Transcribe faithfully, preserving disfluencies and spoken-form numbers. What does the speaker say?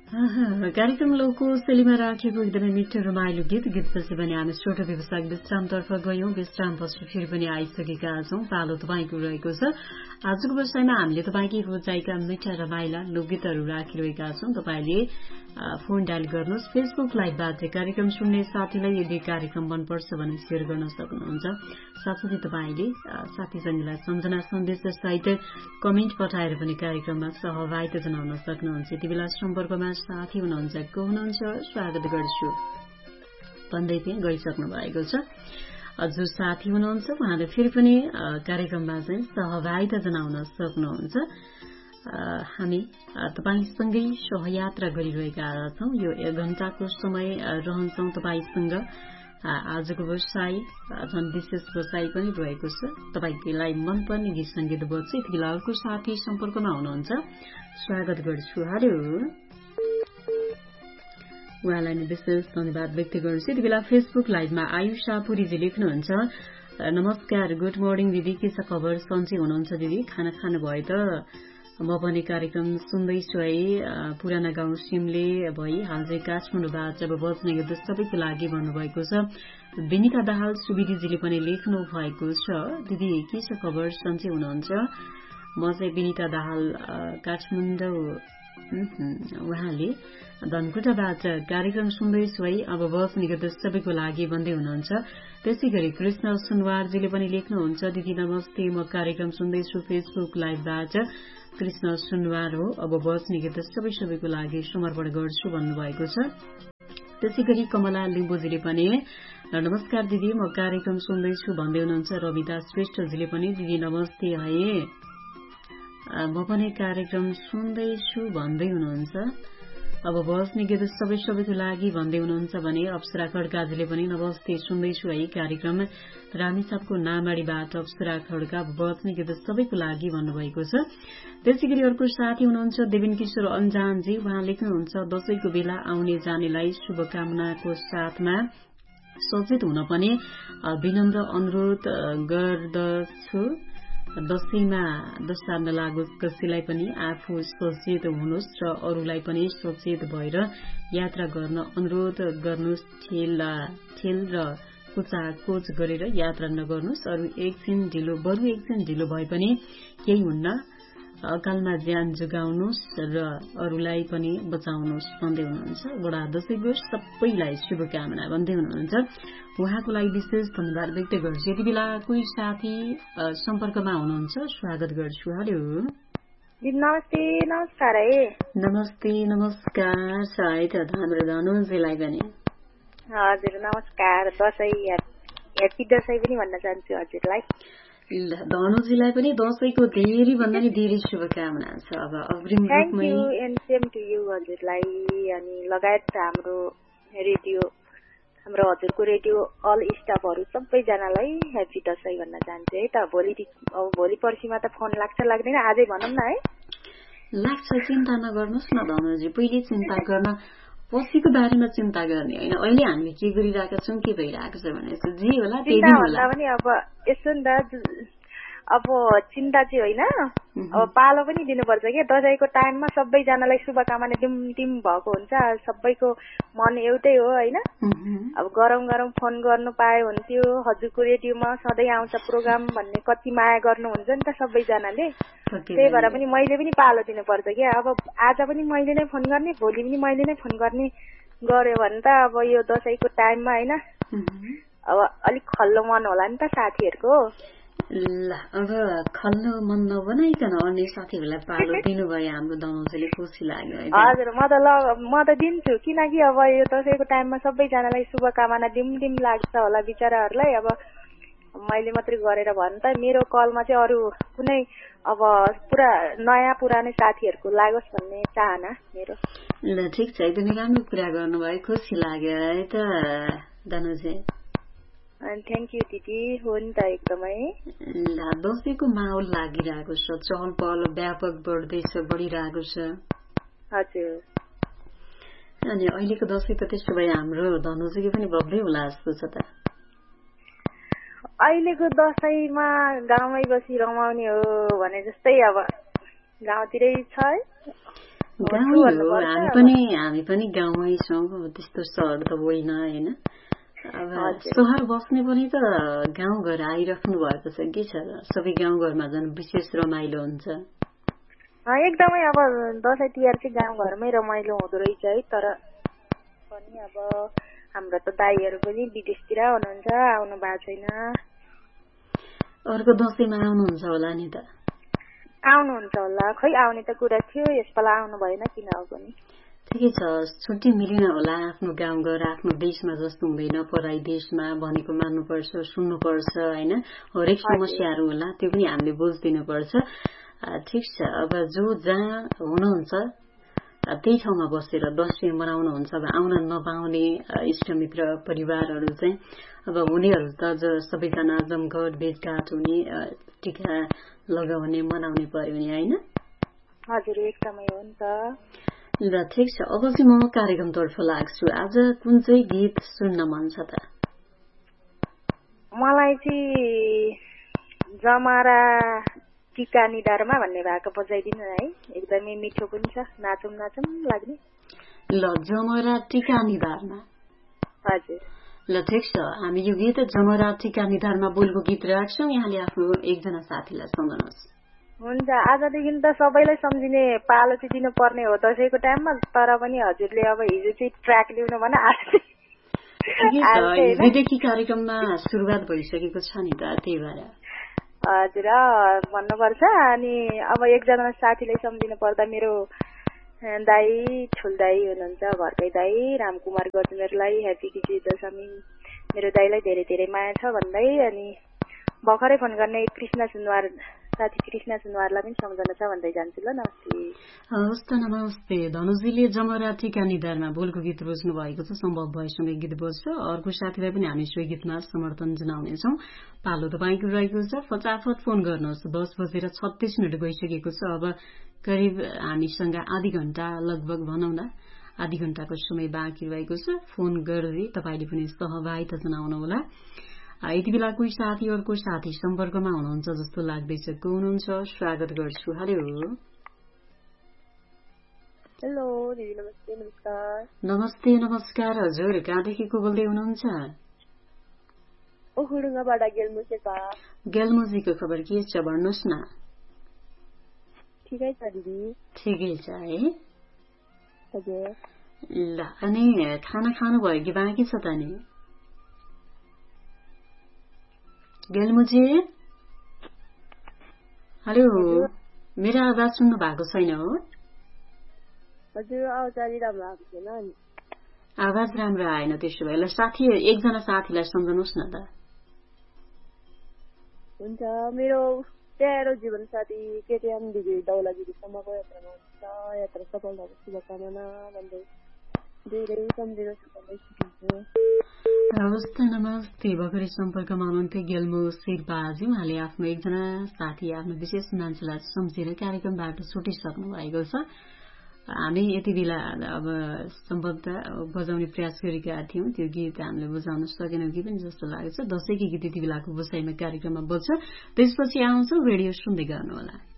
कार्यक्रम लोको शैलीमा राखेको एकदमै मिठो रमाइलो गीत गीतपछि पनि हामी छोटो व्यवसायिक विश्रामतर्फ गयौं। विश्रामपछि फेरि पनि आइसकेका छौं। पालो तपाईँको रहेको छ। आजको व्यवसायमा हामीले तपाईँकै रोजाइका मिठा रमाइला लोकगीतहरू राखिरहेका छौं। तपाईँले फोन डायल गर्नुहोस्। फेसबुक लाइभबाट कार्यक्रम सुन्ने साथीलाई यदि कार्यक्रम मनपर्छ भने शेयर गर्न सक्नुहुन्छ। साथसाथै तपाईँले साथीसँगलाई सम्झना सन्देश सहित कमेन्ट पठाएर पनि कार्यक्रममा सहभागिता जनाउन सक्नुहुन्छ। यति बेला सम्पर्कमा साथी हुनुहुन्छ, को हुनुहुन्छ, स्वागत गर्छु भन्दै पनि गइसक्नु भएको छ। हजुर साथी हुनुहुन्छ, उहाँले फेरि पनि कार्यक्रममा चाहिँ सहभागिता जनाउन सक्नुहुन्छ। हामी तपाईसँगै सहयात्रा गरिरहेका छौं। यो एक घण्टाको समय रहन्छौं तपाईसँग। आजको व्यवसाय झन् विशेष व्यवसाय पनि रहेको छ। तपाईँलाई मनपर्ने गीत संगीत बज्छ। यति बेला अर्को साथी सम्पर्कमा हुनुहुन्छ, स्वागत गर्छु। हेलो, उहाँलाई विशेष धन्यवाद व्यक्त गर्छु। यति बेला फेसबुक लाइभमा आयुषा पुरीजी लेख्नुहुन्छ, नमस्कार, गुड मर्निङ दिदी, के छ खबर, सन्चै हुनुहुन्छ दिदी? खाना खानु भयो त? म पनि कार्यक्रम सुन्दैछु है। पुराना गाउँ सिमले भई हाल चाहिँ काठमाडौँबाट जब बज्ने गीत सबैको लागि भन्नुभएको छ। विनिता दाहाल सुविदीजीले पनि लेख्नु भएको छ, दिदी के छ खबर, सन्चै हुनुहुन्छ? म चाहिँ विनिता दाहाल काठमाडौँ, उहाँले धनकुटाबाट कार्यक्रम सुन्दैछु है। अब बज्ने गीत सबैको लागि भन्दै हुनुहुन्छ। त्यसै गरी कृष्ण सुनवारजीले पनि लेख्नुहुन्छ, दिदी नमस्ते, म कार्यक्रम सुन्दैछु फेसबुक लाइभबाट। कृष्ण सुनवार हो। अब बज्ने गीत सबै सबैको लागि समर्पण गर्छु भन्नुभएको छ। त्यसै गरी कमला लिम्बुजीले पनि नमस्कार दिदी, म कार्यक्रम सुन्दैछु भन्दै हुनुहुन्छ। रविता श्रेष्ठजीले पनि दिदी नमस्ते है, म पनि कार्यक्रम सुन्दैछु भन्दै हुनुहुन्छ। अब बज्ने गीत सबै सबैको लागि भन्दै हुनुहुन्छ भने अप्सरा खड्काजीले पनि नमस्ते, सुन्दैछु है कार्यक्रम। रामेछापको नामाडीबाट अप्सरा खड्का, बज्ने गीत सबैको लागि भन्नुभएको छ। त्यसै गरी अर्को साथी हुनुहुन्छ देवेन किशोर अन्जानजी, उहाँ लेख्नुहुन्छ, दशैंको बेला आउने जानेलाई शुभकामनाको साथमा सचेत हुन पनि विनम्र अनुरोध गर्दछु। दशैंमा दशा नलागोस् कसैलाई पनि, आफू सचेत हुनुहोस् र अरूलाई पनि सचेत भएर यात्रा गर्न अनुरोध गर्नुहोस्। ठेल ठेल र कुचाकोच गरेर यात्रा नगर्नुहोस्। अरू एकछिन ढिलो बरु एकछिन ढिलो भए पनि केही हुन्न। अकालमा ज्यान जोगाउनुहोस् र अरूलाई पनि बचाउनुहोस् भन्दै हुनुहुन्छ। बडा दशैंको सबैलाई शुभकामना भन्दै हुनुहुन्छ। उहाँको लागि विशेष धन्यवाद व्यक्त गर्छु। यति बेला कोही साथी सम्पर्कमा हुनुहुन्छ, स्वागत गर्छु। हेलो, नमस्ते, नमस्कार है। नमस्ते, नमस्कार। सायद हाम्रो धनुजीलाई पनि हजुर नमस्कार। दशैं ह्याप्पी दशैं पनि भन्न चाहन्छु हजुरलाई। धनुजीलाई पनि दशैंको धेरै भन्दा नि धेरै शुभकामना छ। अब अग्रिम रूपमै सेम टु यू हजुरलाई, अनि लगायत हाम्रो रेडियो हाम्रो हजुरको रेडियो अल स्टाफहरू सबैजनालाई ह्याप्पी दशैं भन्न चाहन्छु है। त भोलि अब भोलि पर्सिमा त फोन लाग्छ लाग्दैन आजै भनौँ न है। लाग्छ, चिन्ता नगर्नुहोस् न धनुजी। पहिले चिन्ता गर्न पछिको बारेमा चिन्ता गर्ने होइन। अहिले हामीले के गरिरहेका छौँ, के भइरहेको छ भने जे होला त्यही होला। पनि अब यसो नि त, अब चिन्ता चाहिँ होइन, अब पालो पनि दिनुपर्छ क्या। दसैँको टाइममा सबैजनालाई शुभकामना दिम दिम भएको हुन्छ। सबैको मन एउटै हो होइन। अब गरम गरम फोन गर्नु पाए हुन्थ्यो। हजुरको रेडियोमा सधैँ आउँछ प्रोग्राम भन्ने कति माया गर्नुहुन्छ नि त सबैजनाले। त्यही भएर पनि मैले पनि पालो दिनुपर्छ क्या। अब आज पनि मैले नै फोन गर्ने, भोलि पनि मैले नै फोन गर्ने गर्यो भने त अब यो दसैँको टाइममा होइन, अब अलिक खल्लो मन होला नि त साथीहरूको। ल अब खल्लो मन नबनाइकन अन्य साथीहरूलाई पालो दिनुभयो हाम्रो दनुजीले, खुसी लाग्यो। हजुर म त ल म त दिन्छु, किनकि अब यो दसैँको टाइममा सबैजनालाई शुभकामना दिम दिम लाग्छ होला बिचराहरूलाई। अब मैले मात्रै गरेर भन् त मेरो कलमा चाहिँ अरू कुनै अब पुरा नयाँ पुरानै साथीहरूको लागोस् भन्ने चाहना मेरो। ल ठिक छ, एकदमै राम्रो कुरा गर्नुभयो, खुसी लाग्यो है त दनुजी। थ्याङ्क यू दिदी। हो नि त एकदमै। दसैँको माहौल लागिरहेको छ, चहल पहल व्यापक बढ्दैछ, बढिरहेको छ। हजुर। अनि अहिलेको दसैँ त त्यसो भए हाम्रो धनुजीको पनि भव्य होला जस्तो छ त। अहिलेको दसैँमा गाउँमै बसी रमाउने हो भने जस्तै अब गाउँतिरै छ है। गाउँ हो, हामी पनि हामी पनि गाउँमै छौँ, त्यस्तो सहर त होइन होइन। अब सहर बस्ने पनि त गाउँघर आइराख्नु भएको छ के छ, सबै गाउँघरमा झन् विशेष रमाइलो हुन्छ। एकदमै अब दसैँ तिहार चाहिँ गाउँघरमै रमाइलो हुँदो रहेछ है। तर पनि अब हाम्रो त दाइहरू पनि विदेशतिर हुनुहुन्छ, आउनु भएको छैन। अर्को दसैँमा आउनुहुन्छ होला नि त? आउनुहुन्छ होला, खै आउने त कुरा थियो, यसपालि आउनु भएन, किन हो पनि। ठिकै छ, छुट्टी मिलेन होला। आफ्नो गाउँघर आफ्नो देशमा जस्तो हुँदैन, पराई देशमा भनेको मान्नुपर्छ, सुन्नुपर्छ होइन। हरेक समस्याहरू होला, त्यो पनि हामीले बुझिदिनु पर्छ। ठिक छ, अब जो जहाँ हुनुहुन्छ त्यही ठाउँमा बसेर दसैँ मनाउनुहुन्छ। अब आउन नपाउने इष्टमित्र परिवारहरू चाहिँ अब उनीहरू त सबैजना जमघट भेटघाट हुने, टिका लगाउने, मनाउने पर्यो नि होइन। हजुर, एकदमै हो नि त। ल ठिक छ, अब चाहिँ म कार्यक्रमतर्फ लाग्छु। आज कुन चाहिँ गीत सुन्न मन छ त? मलाई चाहिँ जमरा टिका निधारमा भन्ने भएको बजाइदिनु है, एकदमै मिठो पनि छ, नाचौँ नाचौँ लाग्ने। ल जमरा टिका निधारमा। हजुर ल ठिक छ, हामी यो गीत जमरा टिका निधारमा बोलको गीत राख्छौँ। यहाँले आफ्नो एकजना साथीलाई सम्झनुहोस्। हुन्छ, आजदेखि त सबैलाई सम्झिने पालो चाहिँ दिनुपर्ने हो दसैँको टाइममा। तर पनि हजुरले अब हिजो चाहिँ ट्र्याक ल्याउनु भन, आज हिजोदेखि कार्यक्रममा सुरुवात भइसकेको छ नि त, त्यही भएर। हजुर भन्नुपर्छ। अनि अब एकजना साथीलाई सम्झिनु पर्दा मेरो दाई, ठुल दाई हुनुहुन्छ, घरकै दाई रामकुमार गजमेरलाई ह्यापी विजय दशमी, मेरो दाईलाई धेरै धेरै माया छ भन्दै। अनि भर्खरै फोन गर्ने कृष्ण सुनवार साथी कृष्ण सुनवारलाई पनि सम्झना छ भन्दै जान्छु। ल नमस्ते। हवस् त, नमस्ते। धनुजीले जमरा टिका निधारमा बोलको गीत रोज्नु भएको छ, सम्भव भएसँग गीत बोल्छ। अर्को साथीलाई पनि हामी सोही गीतमा समर्थन जनाउनेछौँ। पालो तपाईँको रहेको छ, फटाफट फोन गर्नुहोस्। दस बजेर छत्तीस मिनट गइसकेको छ। अब करिब हामीसँग आधी घण्टा लगभग भनौँ न, आधी घण्टाको समय बाँकी रहेको छ। फोन गर्दै तपाईँले पनि सहभागिता जनाउनुहोला। यति बेला कोही साथी अर्को साथी सम्पर्कमा हुनुहुन्छ जस्तो लाग्दैछ। को हुनुहुन्छ? स्वागत गर्छु। हेलो हेलो दिदी, नमस्ते। नमस्कार। नमस्ते नमस्कार हजुर, कहाँदेखि को बोल्दै हुनुहुन्छ? ओखुडुङाबाट गेल्मु शेर्पा। गेल्मुजीको खबर के छ भन्नुहोस् न। ठिकै छ दिदी। ठिकै छ है। हजुर। ल अनि खाना खानु भयो कि बाँकी छ त नि? गेल्मुजी हेलो, मेरो आवाज सुन्नु भएको छैन हो? हजुर, आवाज राम्रो आएको छैन। आवाज राम्रो आएन त्यसो भए। ल साथी एकजना साथीलाई सम्झनुहोस् न त। हुन्छ, मेरो प्यारो जीवन साथी केटीएम दिदी दौलागिरीसम्मको यात्रामा हुन्छ, यात्रा सफल भएको शुभकामना भन्दै धेरै सम्झिनुहोस् भन्दै सिकिन्छु। हवस् त, नमस्ते। भर्खरै सम्पर्कमा हुनुहुन्थ्यो गेल्मु शेर्पाजी। उहाँले आफ्नो एकजना साथी, आफ्नो विशेष मान्छेलाई सम्झेर कार्यक्रमबाट छुटिसक्नु भएको छ। हामी यति बेला अब सम्भवतः बजाउने प्रयास गरेका थियौँ, त्यो गीत हामीले बुझाउन सकेनौँ कि पनि जस्तो लाग्छ। दसैँको गीत यति बेलाको बसाइमा कार्यक्रममा बज्छ, त्यसपछि आउँछ। रेडियो सुन्दै गर्नुहोला।